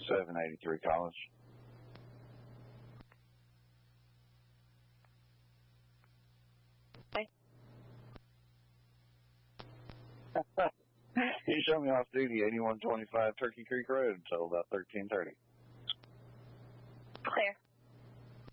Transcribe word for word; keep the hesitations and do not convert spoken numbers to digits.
seven eighty-three College. You show me off duty, eighty-one twenty-five Turkey Creek Road until about thirteen thirty. Clear.